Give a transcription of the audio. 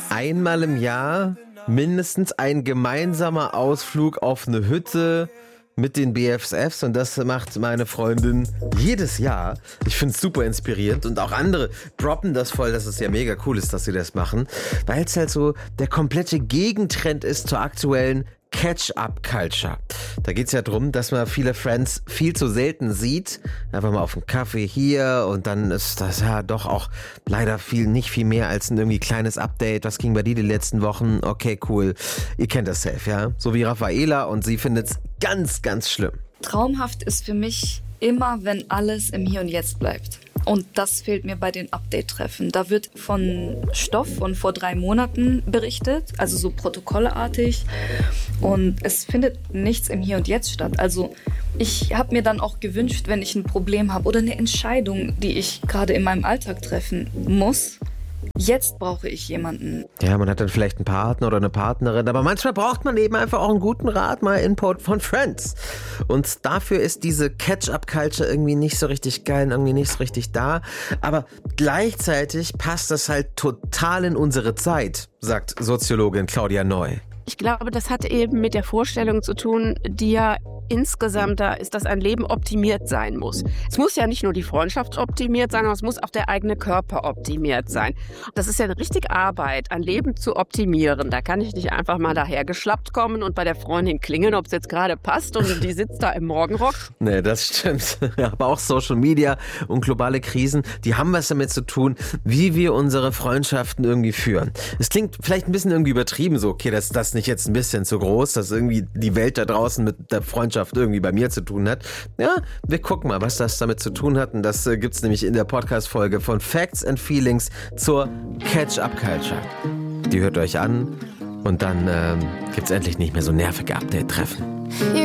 einmal im Jahr mindestens ein gemeinsamer Ausflug auf eine Hütte mit den BFFs und das macht meine Freundin jedes Jahr. Ich finde es super inspirierend und auch andere droppen das voll, dass es ja mega cool ist, dass sie das machen, weil es halt so der komplette Gegentrend ist zur aktuellen Catch-up-Culture. Da geht es ja darum, dass man viele Friends viel zu selten sieht. Einfach mal auf einen Kaffee hier und dann ist das ja doch auch leider nicht viel mehr als ein irgendwie kleines Update. Was ging bei dir die letzten Wochen? Okay, cool. Ihr kennt das safe, ja? So wie Raffaela und sie findet es ganz, ganz schlimm. Traumhaft ist für mich immer, wenn alles im Hier und Jetzt bleibt. Und das fehlt mir bei den Update-Treffen. Da wird von Stoff von vor 3 Monaten berichtet, also so protokollartig. Und es findet nichts im Hier und Jetzt statt. Also ich habe mir dann auch gewünscht, wenn ich ein Problem habe oder eine Entscheidung, die ich gerade in meinem Alltag treffen muss, jetzt brauche ich jemanden. Ja, man hat dann vielleicht einen Partner oder eine Partnerin, aber manchmal braucht man eben einfach auch einen guten Rat, mal Input von Friends. Und dafür ist diese Catch-up-Culture irgendwie nicht so richtig geil und irgendwie nicht so richtig da. Aber gleichzeitig passt das halt total in unsere Zeit, sagt Soziologin Claudia Neu. Ich glaube, das hat eben mit der Vorstellung zu tun, die ja insgesamt da ist, dass ein Leben optimiert sein muss. Es muss ja nicht nur die Freundschaft optimiert sein, sondern es muss auch der eigene Körper optimiert sein. Das ist ja eine richtige Arbeit, ein Leben zu optimieren. Da kann ich nicht einfach mal dahergeschlappt kommen und bei der Freundin klingeln, ob es jetzt gerade passt und die sitzt da im Morgenrock. Nee, das stimmt. Aber auch Social Media und globale Krisen, die haben was damit zu tun, wie wir unsere Freundschaften irgendwie führen. Es klingt vielleicht ein bisschen irgendwie übertrieben so, okay, das nicht jetzt ein bisschen zu groß, dass irgendwie die Welt da draußen mit der Freundschaft irgendwie bei mir zu tun hat. Ja, wir gucken mal, was das damit zu tun hat. Und das gibt's nämlich in der Podcast-Folge von Facts and Feelings zur Catch-up-Culture. Die hört euch an und dann gibt's endlich nicht mehr so nervige Update-Treffen.